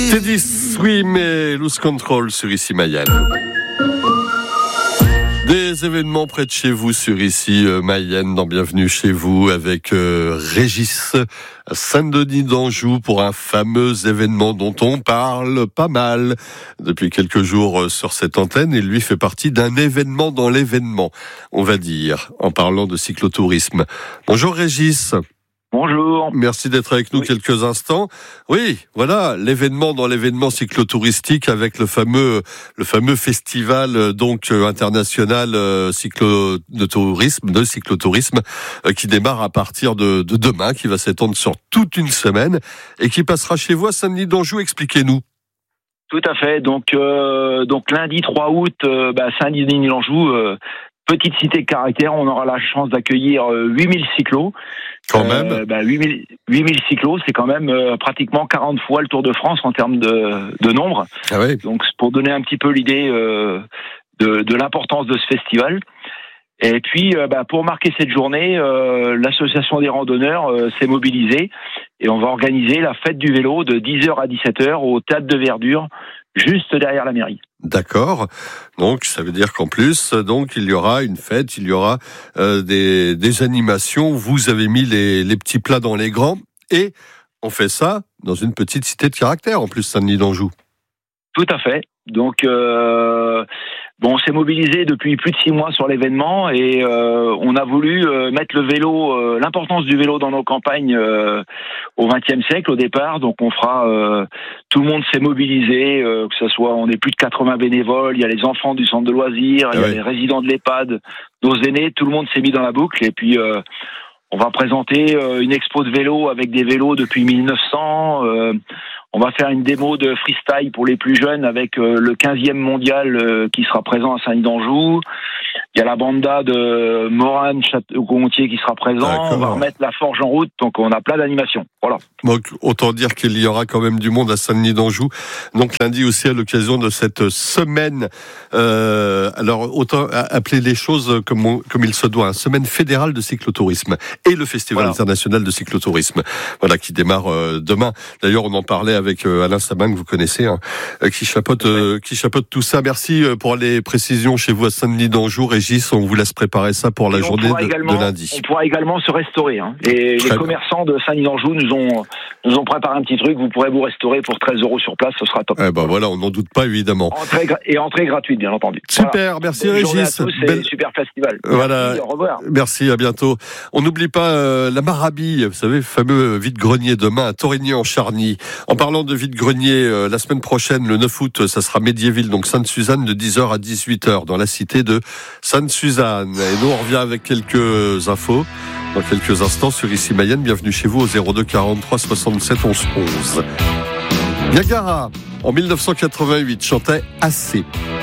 Teddy Swim et Lose Control sur Ici Mayenne. Des événements près de chez vous sur Ici Mayenne dans Bienvenue chez vous avec Régis à Saint-Denis d'Anjou pour un fameux événement dont on parle pas mal depuis quelques jours sur cette antenne. Et lui fait partie d'un événement dans l'événement, on va dire, en parlant de cyclotourisme. Bonjour Régis. Bonjour. Merci d'être avec nous quelques instants. Oui, voilà, l'événement dans l'événement cyclotouristique avec le fameux festival international de cyclotourisme qui démarre à partir de demain, qui va s'étendre sur toute une semaine et qui passera chez vous à Saint-Denis d'Anjou. Expliquez-nous. Tout à fait. Donc lundi 3 août, Saint-Denis d'Anjou, petite cité de caractère, on aura la chance d'accueillir 8000 cyclos. Quand même. 8000 cyclos, c'est quand même pratiquement 40 fois le Tour de France en termes de nombre. Ah oui. Donc pour donner un petit peu l'idée de l'importance de ce festival. Et puis pour marquer cette journée, l'association des randonneurs s'est mobilisée et on va organiser la fête du vélo de 10h à 17h au Théâtre de Verdure, juste derrière la mairie. D'accord. Donc ça veut dire qu'en plus, il y aura une fête, il y aura des animations. Vous avez mis les petits plats dans les grands et on fait ça dans une petite cité de caractère en plus, Saint-Denis d'Anjou. Tout à fait. Donc on s'est mobilisé depuis plus de 6 mois sur l'événement et on a voulu mettre le vélo, l'importance du vélo dans nos campagnes au XXe siècle au départ. Donc on fera, tout le monde s'est mobilisé, que ce soit, on est plus de 80 bénévoles, il y a les enfants du centre de loisirs, il y a les résidents de l'EHPAD, nos aînés, tout le monde s'est mis dans la boucle et puis on va présenter une expo de vélo avec des vélos depuis 1900. On va faire une démo de freestyle pour les plus jeunes avec le 15e mondial qui sera présent à Saint-Denis d'Anjou. Il y a la banda de Morane Château-Gontier qui sera présent. D'accord. On va remettre la forge en route. Donc on a plein d'animations. Voilà. Donc autant dire qu'il y aura quand même du monde à Saint-Denis d'Anjou. Donc lundi aussi à l'occasion de cette semaine. Alors autant appeler les choses comme il se doit. Semaine fédérale de cyclotourisme et le Festival international de cyclotourisme. Voilà qui démarre demain. D'ailleurs on en parlait avec Alain Sabin que vous connaissez, qui chapeaute tout ça. Merci pour les précisions chez vous à Saint-Denis d'Anjou. Régis, on vous laisse préparer ça pour la journée de lundi. On pourra également se restaurer. Et les commerçants de Saint-Denis d'Anjou nous ont préparé un petit truc. Vous pourrez vous restaurer pour 13 € sur place. Ce sera top. Voilà, on n'en doute pas évidemment. Entrée gratuite, bien entendu. Super, merci Régis. Bonne journée à tous et super festival. Voilà. Merci, au revoir. Merci, à bientôt. On n'oublie pas la Marabie, vous savez, le fameux vide-grenier demain à Torigny-en-Charny. En parlant de vide-grenier, la semaine prochaine, le 9 août, ça sera Médiéville, donc Sainte-Suzanne, de 10h à 18h, dans la cité de Sainte-Suzanne. Et nous, on revient avec quelques infos dans quelques instants sur Ici Mayenne. Bienvenue chez vous au 02 43 67 11 11. Niagara, en 1988, chantait Assez.